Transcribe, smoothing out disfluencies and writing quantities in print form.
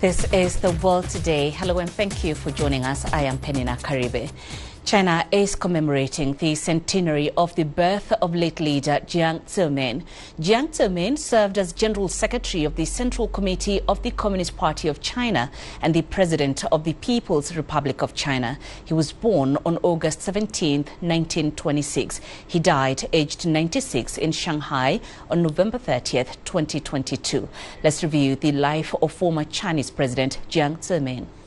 This is The World Today. Hello and thank you for joining us. I am Penina Karibe. China is commemorating the centenary of the birth of late leader Jiang Zemin. Jiang Zemin served as General Secretary of the Central Committee of the Communist Party of China and the President of the People's Republic of China. He was born on August 17, 1926. He died aged 96 in Shanghai on November 30, 2022. Let's review the life of former Chinese President Jiang Zemin.